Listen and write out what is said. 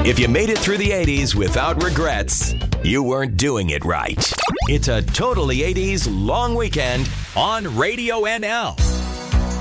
If you made it through the 80s without regrets, you weren't doing it right. It's a totally 80s long weekend on Radio NL.